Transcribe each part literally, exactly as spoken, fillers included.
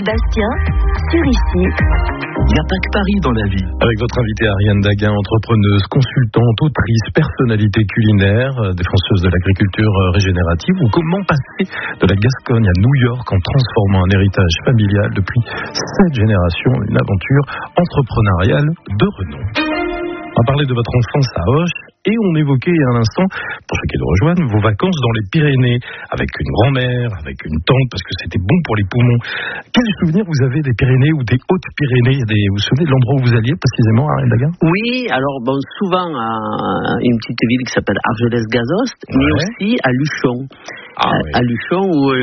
Sébastien, sur ici. Il n'y a pas que Paris dans la vie. Avec votre invitée Ariane Daguin, entrepreneuse, consultante, autrice, personnalité culinaire, défenseuse de l'agriculture régénérative, ou comment passer de la Gascogne à New York en transformant un héritage familial depuis sept générations, une aventure entrepreneuriale de renom. On va parler de votre enfance à Auch et on évoquait à l'instant, pour ceux qui nous rejoignent, vos vacances dans les Pyrénées, avec une grand-mère, avec une tante, parce que c'était bon pour les poumons. Quels souvenirs vous avez des Pyrénées ou des Hautes-Pyrénées? Des... Vous vous souvenez de l'endroit où vous alliez précisément, Ariane Daguin? Oui, alors bon, souvent à une petite ville qui s'appelle Argelès-Gazost, ouais. Mais aussi à Luchon. Ah, à, oui. à Luchon, où euh,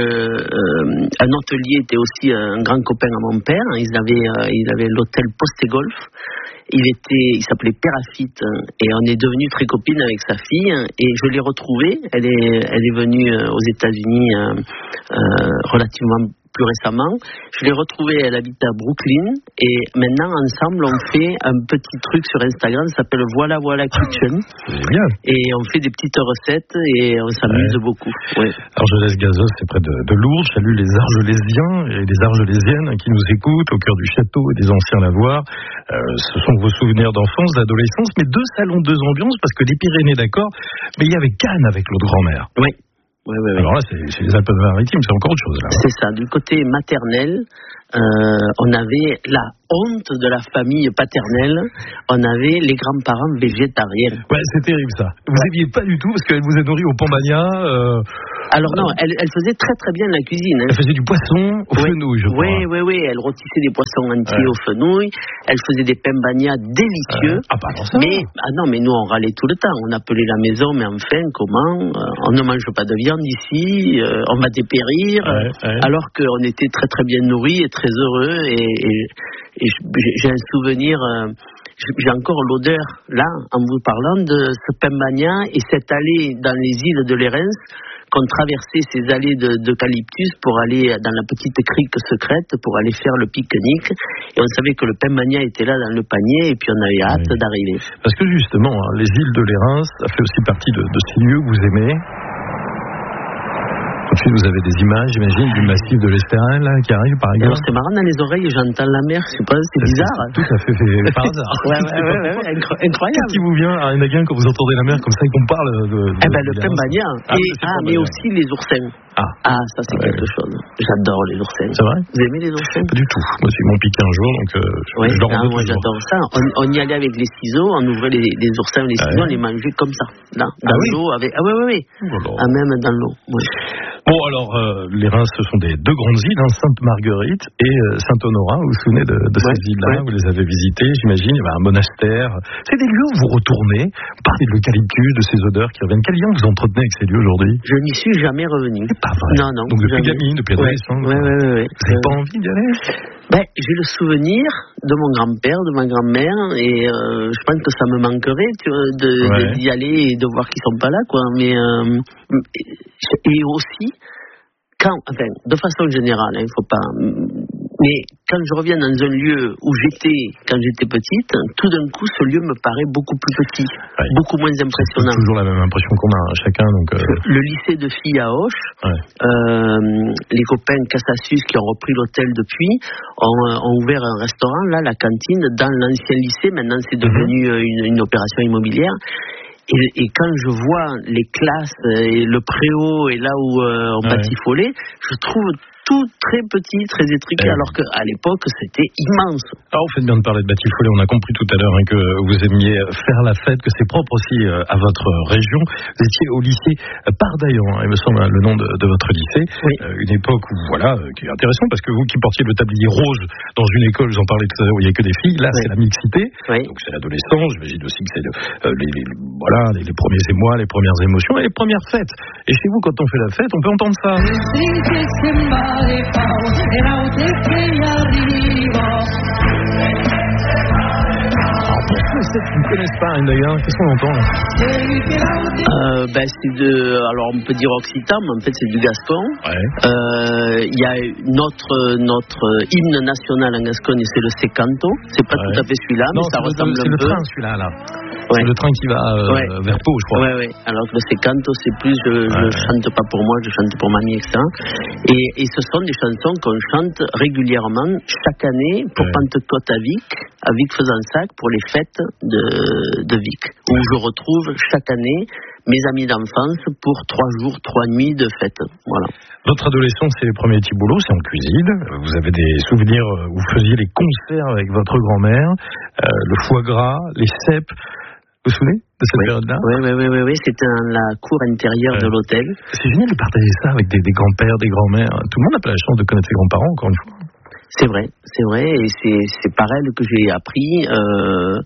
euh, un hôtelier était aussi un grand copain à mon père. Ils avaient, euh, ils avaient l'hôtel Postegolf. Il était, il s'appelait Pérafite, et on est devenus très copines avec sa fille. Et je l'ai retrouvée. Elle est, elle est venue aux États-Unis euh, euh, relativement plus récemment. Je l'ai retrouvée. Elle habite à Brooklyn. Et maintenant, ensemble, on fait un petit truc sur Instagram. Ça s'appelle Voilà Voilà Kitchen. Génial. Et on fait des petites recettes et on s'amuse ouais. beaucoup. Ouais. Argelès-Gazost, c'est près de, de Lourdes. Je salue les Argelésiens et les Argelésiennes qui nous écoutent au cœur du château et des anciens lavoirs. Euh, ce sont vos souvenirs d'enfance, d'adolescence, mais deux salons, deux ambiances, parce que les Pyrénées, d'accord, mais il y avait Cannes avec l'autre grand-mère. Oui. Oui, oui, oui. Alors là, c'est, c'est les Alpes-Maritimes, c'est encore autre chose. Là. C'est ça. Du côté maternel, euh, on avait la honte de la famille paternelle. On avait les grands-parents végétariens. Ouais, c'est terrible ça. Vous n'aimiez ouais. pas du tout parce qu'elle vous a nourri au Pambagna. Euh... Alors non, elle, elle faisait très très bien la cuisine. Hein. Elle faisait du poisson au oui. fenouil, je crois. Oui, oui, oui. Elle rôtissait des poissons entiers ouais. au fenouil. Elle faisait des pembagnas délicieux. Euh, ah, pardon, ça. Mais ah non, mais nous on râlait tout le temps. On appelait la maison, mais enfin comment euh, on ne mange pas de viande ici. Euh, on va dépérir. Ouais, ouais. Alors qu'on était très très bien nourris et très heureux. Et, et, et j'ai un souvenir. Euh, J'ai encore l'odeur, là, en vous parlant, de ce pembagna et cette allée dans les îles de Lérins, qu'on traversait ces allées de, d'eucalyptus pour aller dans la petite crique secrète, pour aller faire le pique-nique. Et on savait que le pembagna était là dans le panier, et puis on avait hâte oui. d'arriver. Parce que justement, hein, les îles de Lérins, ça fait aussi partie de, de ces lieux que vous aimez. Ensuite, vous avez des images, j'imagine, du massif de l'Estérel là, qui arrive, par exemple. Alors, c'est marrant, dans les oreilles, j'entends la mer, je sais pas, c'est bizarre. C'est tout à fait, fait par hasard. ouais, ouais, ouais, ouais, ouais, incroyable. Qu'est-ce qui vous vient, Ariane Daguin, quand vous entendez la mer comme ça et qu'on parle de... de eh ben, le pembagna. Ah, et, ah mais aussi les oursins. Ah, ah ça, c'est ouais. quelque chose. J'adore les oursins. C'est vrai? Vous aimez les oursins? Pas du tout. Moi, c'est mon piqué un jour, donc euh, ouais, je leur ah, moi, j'adore ça. On, on y allait avec les ciseaux, on ouvrait les, les oursins, les ciseaux, ouais. on les mangeait comme ça, là, dans ah, oui. l'eau. Avec... Ah, oui, oui, oui. Oh, ah, même dans l'eau. Ouais. Bon, alors, euh, les Reims, ce sont des deux grandes îles, hein, Sainte-Marguerite et euh, Saint-Honorat. Vous vous souvenez de, de ouais, ces îles-là? Ouais. Vous les avez visitées, j'imagine. Il y avait un monastère. C'est des lieux où vous retournez. Parlez de l'eucalyptus, de ces odeurs qui reviennent. Quel lien vous entretenez avec ces lieux aujourd'hui? Je n'y suis jamais revenu. C'est pas vrai. Non, non. Donc depuis gamine, depuis adolescent. Ouais, ouais, ouais, ouais. Vous n'avez pas envie d'y aller? Ben, j'ai le souvenir de mon grand-père, de ma grand-mère, et euh, je pense que ça me manquerait tu vois, de, ouais. d'y aller et de voir qu'ils sont pas là, quoi. Mais euh, et aussi. Quand, enfin, de façon générale, il hein, ne faut pas. Mais quand je reviens dans un lieu où j'étais quand j'étais petite, tout d'un coup, ce lieu me paraît beaucoup plus petit, ouais. beaucoup moins impressionnant. C'est toujours la même impression qu'on a chacun. Donc euh... Le lycée de filles à Auch, ouais. euh, les copains Casassus qui ont repris l'hôtel depuis, ont, ont ouvert un restaurant, là, la cantine, dans l'ancien lycée. Maintenant, c'est devenu mm-hmm. une, une opération immobilière. Et, et quand je vois les classes et le préau et là où euh, on ouais. batifolait, je trouve tout très petit, très étriqué, alors qu'à l'époque, c'était immense. Alors, vous faites bien de parler de batifolée. On a compris tout à l'heure hein, que vous aimiez faire la fête, que c'est propre aussi euh, à votre région. Vous étiez au lycée Pardaillan, hein, il me semble, hein, le nom de, de votre lycée. Oui. Euh, une époque où, voilà, euh, qui est intéressante, parce que vous qui portiez le tablier rose dans une école, j'en parlais tout à l'heure, où il n'y a que des filles, là, oui. c'est la mixité. Oui. Donc, c'est l'adolescence. J'imagine aussi que c'est euh, les, les, voilà, les, les premiers émois, les premières émotions et les premières fêtes. Et chez vous, quand on fait la fête, on peut entendre ça. Alors, pour ceux qui ne connaissent pas Ariane Daguin, qu'est-ce qu'on entend là euh, ben, c'est de, alors on peut dire occitan, mais en fait c'est du gascon. Il ouais. euh, y a notre, notre hymne national en Gascogne, c'est le Secanto. C'est pas ouais. tout à fait celui-là, non, mais ça ressemble le, un c'est peu. C'est le train celui-là là. Ouais. C'est le train qui va euh, ouais. vers Pau, je crois. Oui, oui. Alors que le sécanto, c'est plus je ne ouais. chante pas pour moi, je chante pour mamie, et cetera. Et, et ce sont des chansons qu'on chante régulièrement chaque année pour ouais. Pentecôte à Vic, à Vic-Fezensac, pour les fêtes de, de Vic, où je retrouve chaque année mes amis d'enfance pour trois jours, trois nuits de fête. Voilà. Votre adolescence, c'est les premiers petits boulots, c'est en cuisine. Vous avez des souvenirs où vous faisiez les concerts avec votre grand-mère, euh, le foie gras, les cèpes. Vous vous souvenez de cette oui. période-là? Oui, oui, oui, oui, oui. C'était dans la cour intérieure ouais. de l'hôtel. C'est génial de partager ça avec des, des grands-pères, des grands-mères. Tout le monde n'a pas la chance de connaître ses grands-parents, encore une fois. C'est vrai, c'est vrai, et c'est, c'est par elle que j'ai appris euh,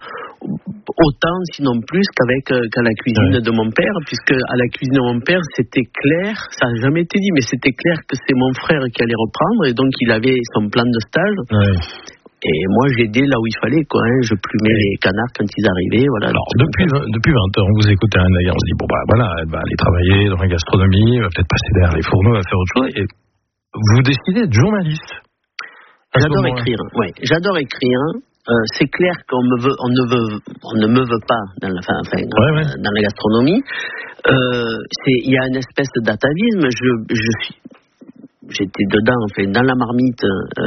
autant, sinon plus, qu'avec euh, qu'à la cuisine ouais. de mon père, puisque à la cuisine de mon père, c'était clair, ça n'a jamais été dit, mais c'était clair que c'est mon frère qui allait reprendre, et donc il avait son plan de stage. Ouais. Et moi, j'aidais là où il fallait, quoi. Hein. Je plumais ouais. les canards quand ils arrivaient, voilà. Alors, depuis, depuis vingt ans, vous écoutez un d'ailleurs, on se dit, bon, bah voilà, elle va aller travailler dans la gastronomie, elle va peut-être passer derrière les fourneaux, elle va faire autre chose, et vous décidez d'être journaliste. J'adore écrire, oui. J'adore écrire. Euh, c'est clair qu'on me veut, on ne veut, on ne me veut pas dans la, enfin, ouais, ouais. dans la gastronomie. Euh, c'est, il y a une espèce d'atavisme. Je, je suis, j'étais dedans, enfin, dans la marmite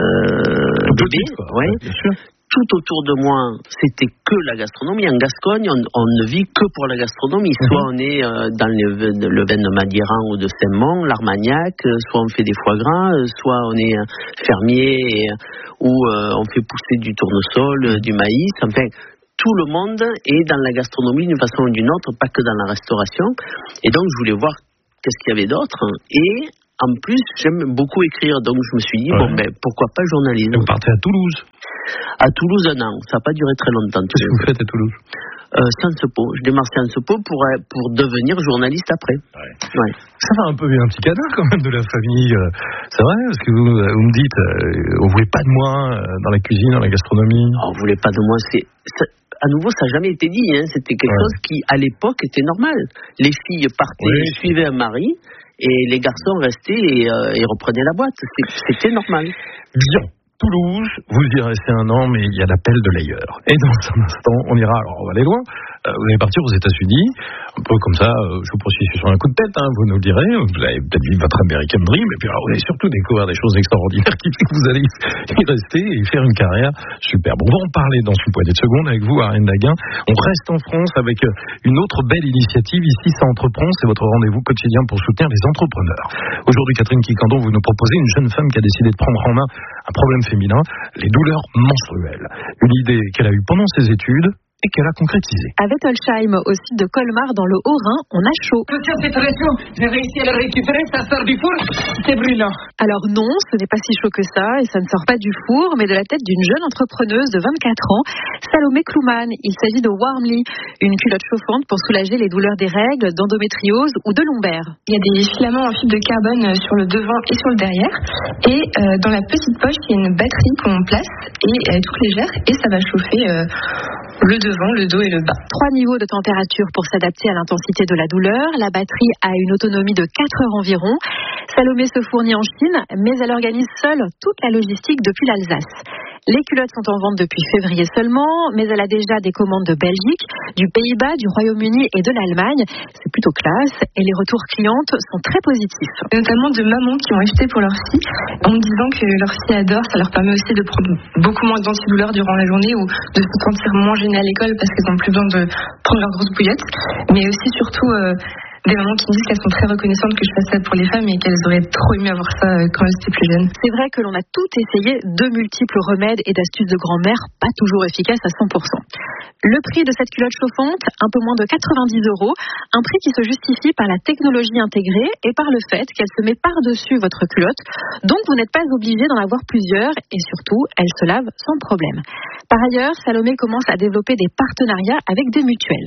euh, bébé, ouais. ouais, bien sûr. Tout autour de moi, c'était que la gastronomie. En Gascogne, on, on ne vit que pour la gastronomie. Mm-hmm. Soit on est euh, dans le, le vin de Madiran ou de Saint-Mont, l'Armagnac, euh, soit on fait des foie gras, euh, soit on est euh, fermier et, ou euh, on fait pousser du tournesol, euh, du maïs. Enfin, tout le monde est dans la gastronomie d'une façon ou d'une autre, pas que dans la restauration. Et donc, je voulais voir qu'est-ce qu'il y avait d'autre. Et en plus, j'aime beaucoup écrire. Donc, je me suis dit, ouais. bon, ben, pourquoi pas journalisme. Et vous partez à Toulouse? À Toulouse, un an. Ça n'a pas duré très longtemps. Qu'est-ce que vous faites à Toulouse? euh, Sciences Po. Je démarre Sciences Po pour, pour devenir journaliste après. Ouais. Ouais. Ça va un peu un petit cadeau quand même de la famille. C'est vrai, parce que vous, vous me dites, euh, on ne voulait pas de moi dans la cuisine, dans la gastronomie. On ne voulait pas de moi. C'est, ça, à nouveau, ça n'a jamais été dit. Hein. C'était quelque ouais. chose qui, à l'époque, était normal. Les filles partaient, oui. suivaient un mari, et les garçons restaient et, euh, et reprenaient la boîte. C'était normal. Bien. Toulouse, vous y restez un an, mais il y a l'appel de l'ailleurs. Et dans un instant, on ira, alors on va aller loin, euh, vous allez partir aux États-Unis, un peu comme ça, euh, je vous poursuis sur un coup de tête, hein, vous nous le direz, vous avez peut-être vu votre American Dream, et puis alors, vous allez surtout découvrir des choses extraordinaires qui font que vous allez y rester et faire une carrière superbe. On va en parler dans une poignée de secondes avec vous, Ariane Daguin. On reste en France avec une autre belle initiative, ici ça entreprend, c'est votre rendez-vous quotidien pour soutenir les entrepreneurs. Aujourd'hui, Catherine Quiquendon, vous nous proposez une jeune femme qui a décidé de prendre en main un problème féminin, les douleurs menstruelles. Une idée qu'elle a eue pendant ses études et qu'elle a concrétisée. À Wettolsheim, au sud de Colmar, dans le Haut-Rhin, on a chaud. Cette pression, j'ai réussi à la récupérer, ça sort du four, c'est brûlant. Alors non, ce n'est pas si chaud que ça, et ça ne sort pas du four, mais de la tête d'une jeune entrepreneuse de vingt-quatre ans, Salomé Klouman. Il s'agit de Warmly, une culotte chauffante pour soulager les douleurs des règles, d'endométriose ou de lombaire. Il y a des filaments en fibre de carbone sur le devant et sur le derrière, et euh, dans la petite poche, il y a une batterie qu'on place, et elle est toute légère, et ça va chauffer euh, le devant, le dos et le bas. Trois niveaux de température pour s'adapter à l'intensité de la douleur. La batterie a une autonomie de quatre heures environ. Salomé se fournit en Chine, mais elle organise seule toute la logistique depuis l'Alsace. Les culottes sont en vente depuis février seulement, mais elle a déjà des commandes de Belgique, du Pays-Bas, du Royaume-Uni et de l'Allemagne. C'est plutôt classe et les retours clientes sont très positifs. Notamment de mamans qui ont acheté pour leur fille en me disant que leur fille adore, ça leur permet aussi de prendre beaucoup moins d'antidouleurs durant la journée ou de se sentir moins gênées à l'école parce qu'elles n'ont plus besoin de prendre leur grosse bouillotte, mais aussi surtout euh, des mamans qui me disent qu'elles sont très reconnaissantes que je fasse ça pour les femmes et qu'elles auraient trop aimé avoir ça quand elles étaient plus jeunes. C'est vrai que l'on a tout essayé, de multiples remèdes et d'astuces de grand-mère, pas toujours efficaces à cent pour cent. Le prix de cette culotte chauffante, un peu moins de quatre-vingt-dix euros, un prix qui se justifie par la technologie intégrée et par le fait qu'elle se met par-dessus votre culotte, donc vous n'êtes pas obligé d'en avoir plusieurs et surtout, elle se lave sans problème. Par ailleurs, Salomé commence à développer des partenariats avec des mutuelles.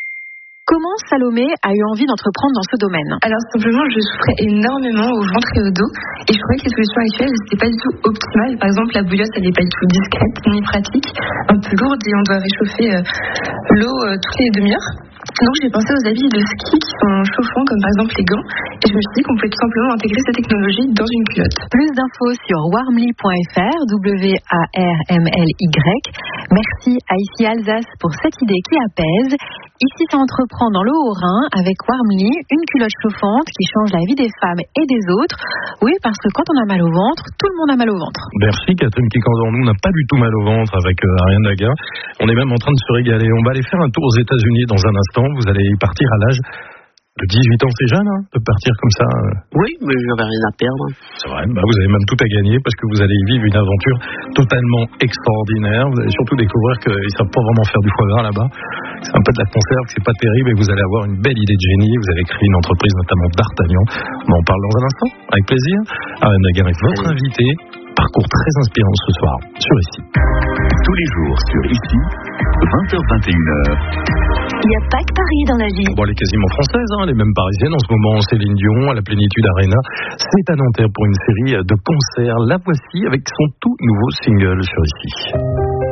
Comment Salomé a eu envie d'entreprendre dans ce domaine? Alors simplement, je souffrais énormément au ventre et au dos et je trouvais que les solutions actuelles n'étaient pas du tout optimales. Par exemple, la bouillotte, elle n'est pas du tout discrète ni pratique, un peu lourde et on doit réchauffer euh, l'eau euh, toutes les demi-heures. Donc j'ai pensé aux habits de ski qui sont chauffants, comme par exemple les gants, et je me suis dit qu'on pouvait tout simplement intégrer ces technologies dans une culotte. Plus d'infos sur warmly point f r, W A R M L Y. Merci à Ici Alsace pour cette idée qui apaise. Ici, ça entreprend dans le Haut-Rhin avec Warmly, une culotte chauffante qui change la vie des femmes et des autres. Oui, parce que quand on a mal au ventre, tout le monde a mal au ventre. Merci Catherine Kikandon, nous n'a pas du tout mal au ventre avec euh, Ariane Daguin. On est même en train de se régaler. On va aller faire un tour aux États-Unis dans un instant. Vous allez y partir à l'âge de dix-huit ans, c'est jeune, hein, de partir comme ça. Oui, mais j'avais rien à perdre. C'est vrai, bah vous avez même tout à gagner parce que vous allez y vivre une aventure totalement extraordinaire. Vous allez surtout découvrir qu'ils ne savent pas vraiment faire du foie gras là-bas. C'est un peu de la conserve, c'est pas terrible et vous allez avoir une belle idée de génie. Vous avez créé une entreprise notamment d'Artagnan. On en parle dans un instant, avec plaisir. Ariane Daguin est votre invité. Parcours très inspirant ce soir sur Ici. Tous les jours sur Ici, vingt heures vingt et une heures. Il n'y a pas que Paris dans la vie. Bon, elle est quasiment française, hein, elle est même parisienne en ce moment. Céline Dion à la Plénitude Arena. C'est à Nanterre pour une série de concerts. La voici avec son tout nouveau single sur Ici.